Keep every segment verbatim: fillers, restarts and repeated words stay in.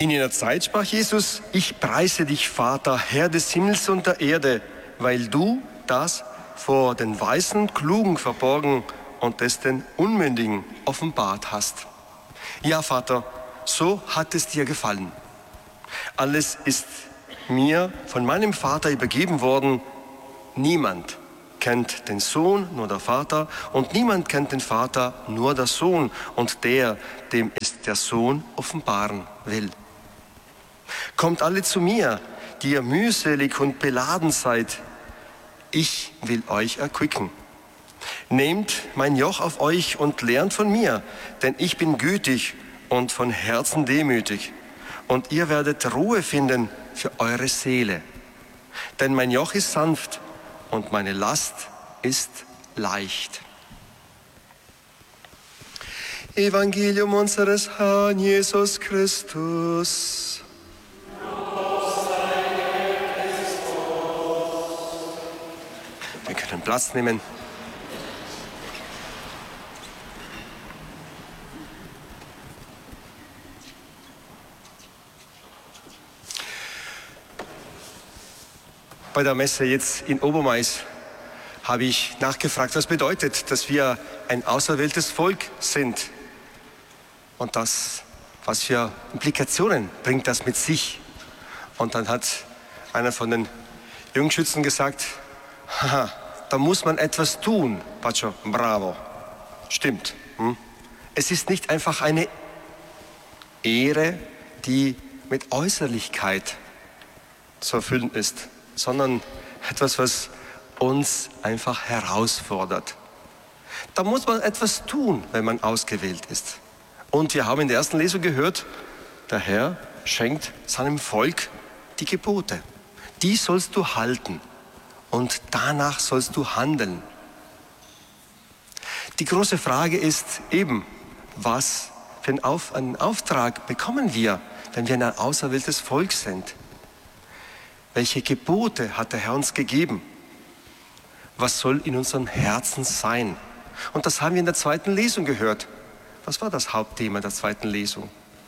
In jener Zeit sprach Jesus: Ich preise dich, Vater, Herr des Himmels und der Erde, weil du das vor den Weisen, Klugen verborgen und es den Unmündigen offenbart hast. Ja, Vater, so hat es dir gefallen. Alles ist mir von meinem Vater übergeben worden. Niemand kennt den Sohn, nur der Vater, und niemand kennt den Vater, nur der Sohn und der, dem es der Sohn offenbaren will. Kommt alle zu mir, die ihr mühselig und beladen seid. Ich will euch erquicken. Nehmt mein Joch auf euch und lernt von mir, denn ich bin gütig und von Herzen demütig. Und ihr werdet Ruhe finden für eure Seele. Denn mein Joch ist sanft und meine Last ist leicht. Evangelium unseres Herrn Jesus Christus. Wir können Platz nehmen. Bei der Messe jetzt in Obermais habe ich nachgefragt, was bedeutet, dass wir ein auserwähltes Volk sind. Und das, was für Implikationen bringt das mit sich? Und dann hat einer von den Jungschützen gesagt: Haha, da muss man etwas tun. Pacho, bravo. Stimmt. Hm? Es ist nicht einfach eine Ehre, die mit Äußerlichkeit zu erfüllen ist, sondern etwas, was uns einfach herausfordert. Da muss man etwas tun, wenn man ausgewählt ist. Und wir haben in der ersten Lesung gehört, der Herr schenkt seinem Volk die Gebote. Die sollst du halten und danach sollst du handeln. Die große Frage ist eben, was für einen, Auf, einen Auftrag bekommen wir, wenn wir ein auserwähltes Volk sind? Welche Gebote hat der Herr uns gegeben? Was soll in unserem Herzen sein? Und das haben wir in der zweiten Lesung gehört. Was war das Hauptthema der zweiten Lesung?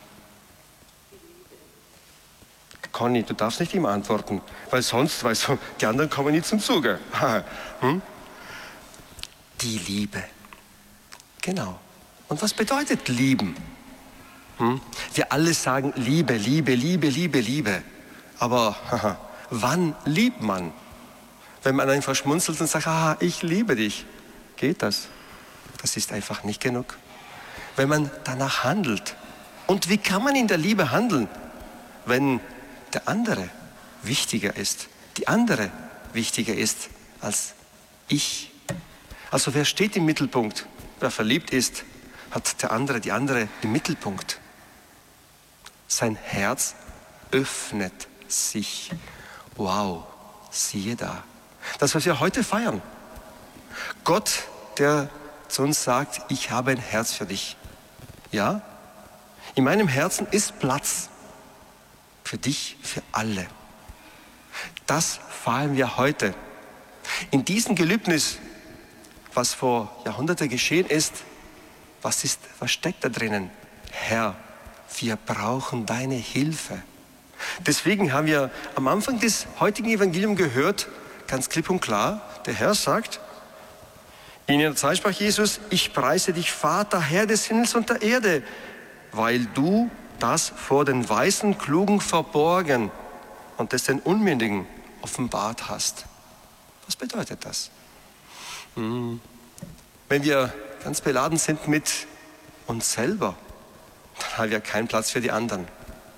Conny, du darfst nicht immer antworten, weil sonst, weißt du, die anderen kommen nicht zum Zuge. hm? Die Liebe. Genau. Und was bedeutet lieben? Hm? Wir alle sagen Liebe, Liebe, Liebe, Liebe, Liebe. Aber haha, wann liebt man? Wenn man einfach schmunzelt und sagt, ah, ich liebe dich. Geht das? Das ist einfach nicht genug. Wenn man danach handelt. Und wie kann man in der Liebe handeln, wenn der andere wichtiger ist, die andere wichtiger ist als ich? Also wer steht im Mittelpunkt? Wer verliebt ist, hat der andere, die andere im Mittelpunkt. Sein Herz öffnet sich. Wow, siehe da. Das, was wir heute feiern. Gott, der zu uns sagt, ich habe ein Herz für dich. Ja, in meinem Herzen ist Platz für dich, für alle. Das feiern wir heute. In diesem Gelübnis, was vor Jahrhunderten geschehen ist, was ist, was steckt da drinnen? Herr, wir brauchen deine Hilfe. Deswegen haben wir am Anfang des heutigen Evangeliums gehört, ganz klipp und klar, der Herr sagt, in jener Zeit sprach Jesus: Ich preise dich, Vater, Herr des Himmels und der Erde, weil du das vor den Weisen, Klugen verborgen und es den Unmündigen offenbart hast. Was bedeutet das? Hm. Wenn wir ganz beladen sind mit uns selber, dann haben wir keinen Platz für die anderen.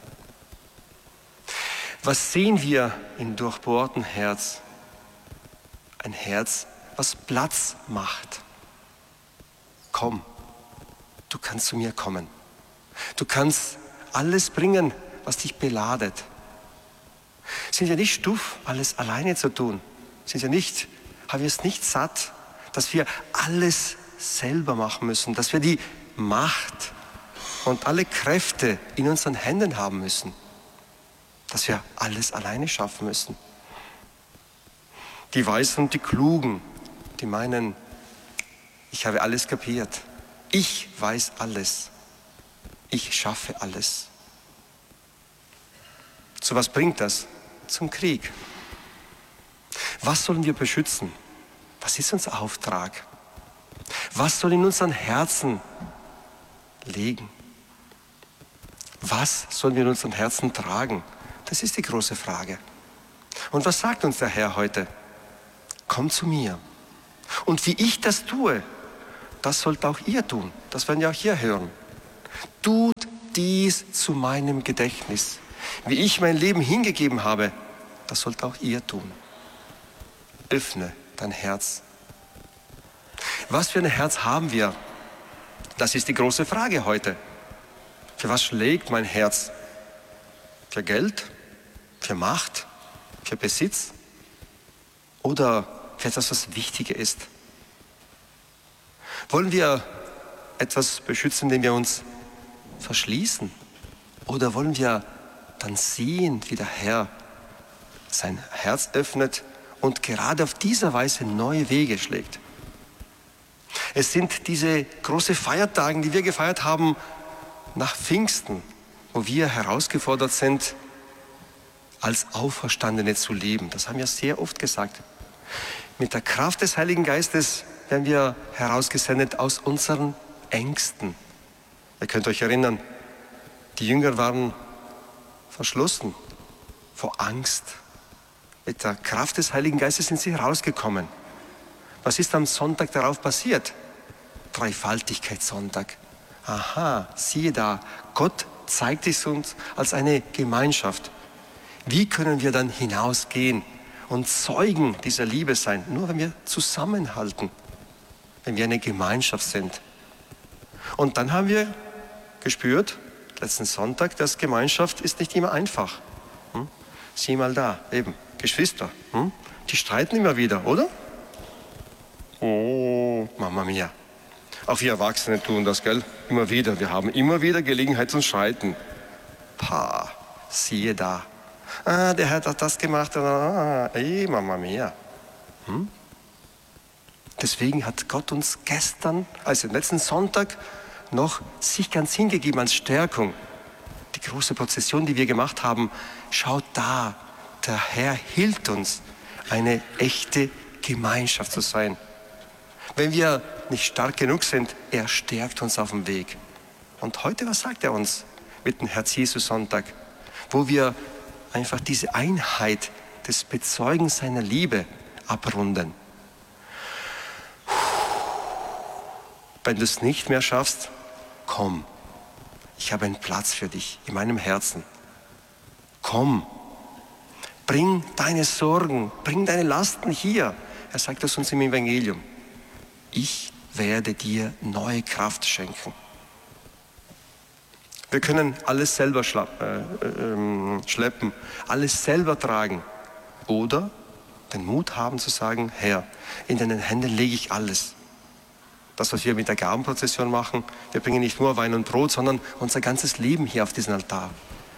Was sehen wir im durchbohrten Herz? Ein Herz, was Platz macht. Komm, du kannst zu mir kommen. Du kannst alles bringen, was dich beladet. Sind wir nicht stuff, alles alleine zu tun? Sind wir nicht, haben wir es nicht satt, dass wir alles selber machen müssen, dass wir die Macht und alle Kräfte in unseren Händen haben müssen, dass wir alles alleine schaffen müssen? Die Weisen und die Klugen, die meinen, ich habe alles kapiert, ich weiß alles, ich schaffe alles. Zu was bringt das? Zum Krieg. Was sollen wir beschützen? Was ist unser Auftrag? Was soll in unseren Herzen liegen? Was sollen wir in unseren Herzen tragen? Das ist die große Frage. Und was sagt uns der Herr heute? Komm zu mir. Und wie ich das tue, das sollt auch ihr tun. Das werden wir auch hier hören. Tut dies zu meinem Gedächtnis. Wie ich mein Leben hingegeben habe, das sollt auch ihr tun. Öffne dein Herz. Was für ein Herz haben wir? Das ist die große Frage heute. Für was schlägt mein Herz? Für Geld? Für Macht? Für Besitz? Oder für etwas, was wichtiger ist? Wollen wir etwas beschützen, indem wir uns verschließen? Oder wollen wir dann sehen, wie der Herr sein Herz öffnet und gerade auf diese Weise neue Wege schlägt? Es sind diese großen Feiertage, die wir gefeiert haben nach Pfingsten, wo wir herausgefordert sind, als Auferstandene zu leben. Das haben wir sehr oft gesagt. Mit der Kraft des Heiligen Geistes werden wir herausgesendet aus unseren Ängsten. Ihr könnt euch erinnern, die Jünger waren verschlossen vor Angst. Mit der Kraft des Heiligen Geistes sind sie herausgekommen. Was ist am Sonntag darauf passiert? Dreifaltigkeitssonntag. Aha, siehe da, Gott zeigt es uns als eine Gemeinschaft. Wie können wir dann hinausgehen und Zeugen dieser Liebe sein? Nur wenn wir zusammenhalten, wenn wir eine Gemeinschaft sind. Und dann haben wir gespürt, letzten Sonntag, dass Gemeinschaft ist nicht immer einfach. Hm? Sieh mal da, eben, Geschwister, hm? Die streiten immer wieder, oder? Oh, Mama mia. Auch wir Erwachsene tun das, gell? Immer wieder. Wir haben immer wieder Gelegenheit zum Streiten. Pah, siehe da. Ah, der hat das gemacht. Ah, ey, Mama mia. Hm? Deswegen hat Gott uns gestern, also letzten Sonntag, noch sich ganz hingegeben als Stärkung. Die große Prozession, die wir gemacht haben, schaut da, der Herr hielt uns, eine echte Gemeinschaft zu sein. Wenn wir nicht stark genug sind, er stärkt uns auf dem Weg. Und heute, was sagt er uns mit dem Herz-Jesu-Sonntag? Wo wir einfach diese Einheit des Bezeugens seiner Liebe abrunden. Wenn du es nicht mehr schaffst, komm. Ich habe einen Platz für dich in meinem Herzen. Komm. Bring deine Sorgen, bring deine Lasten hier. Er sagt das uns im Evangelium. Ich werde dir neue Kraft schenken. Wir können alles selber schla- äh, äh, schleppen, alles selber tragen. Oder den Mut haben zu sagen, Herr, in deinen Händen lege ich alles. Das, was wir mit der Gabenprozession machen, wir bringen nicht nur Wein und Brot, sondern unser ganzes Leben hier auf diesen Altar.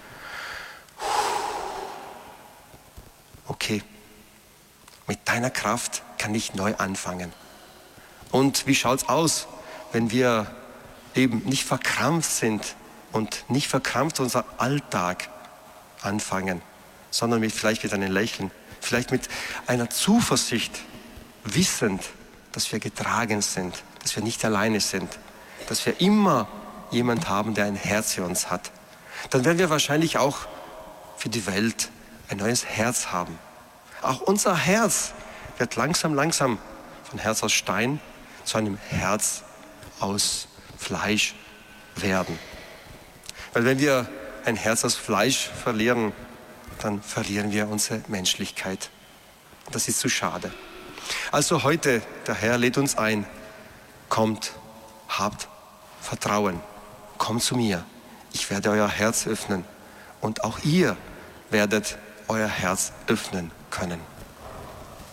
Okay, mit deiner Kraft kann ich neu anfangen. Und wie schaut es aus, wenn wir eben nicht verkrampft sind und nicht verkrampft unser Alltag anfangen, sondern mit, vielleicht mit einem Lächeln, vielleicht mit einer Zuversicht, wissend, dass wir getragen sind, dass wir nicht alleine sind, dass wir immer jemand haben, der ein Herz für uns hat. Dann werden wir wahrscheinlich auch für die Welt ein neues Herz haben. Auch unser Herz wird langsam, langsam von Herz aus Stein zu einem Herz aus Fleisch werden. Weil wenn wir ein Herz aus Fleisch verlieren, dann verlieren wir unsere Menschlichkeit. Das ist zu schade. Also heute, der Herr lädt uns ein, kommt, habt Vertrauen, kommt zu mir. Ich werde euer Herz öffnen und auch ihr werdet euer Herz öffnen können.